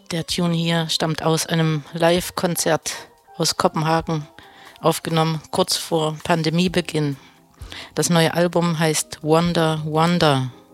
Der Tune hier stammt aus einem Live-Konzert aus Kopenhagen, aufgenommen kurz vor Pandemiebeginn. Das neue Album heißt Wonder Wonder.